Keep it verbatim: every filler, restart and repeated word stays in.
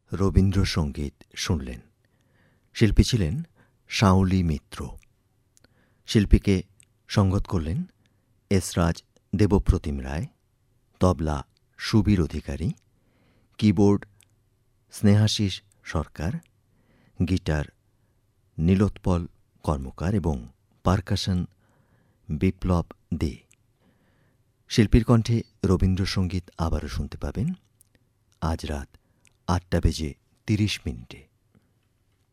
রবীন্দ্রসঙ্গীত শুনলেন। শিল্পী ছিলেন শাওলি মিত্র। শিল্পীকে সঙ্গত করলেন এসরাজ দেবপ্রতিম রায়, তবলা সুবীর অধিকারী, কিবোর্ড স্নেহাশিস সরকার, গিটার নীলোৎপল কর্মকার এবং পারকাশন বিপ্লব দে। শিল্পীর কণ্ঠে রবীন্দ্রসঙ্গীত আবারও শুনতে পাবেন আজ রাত আটটা বেজে তিরিশ মিনিটে।